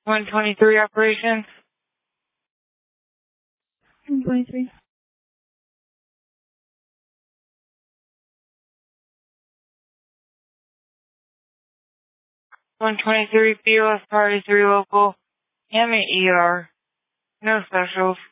123 operations. 123. 123 BOS Party 3 local. Hammy ER. No specials.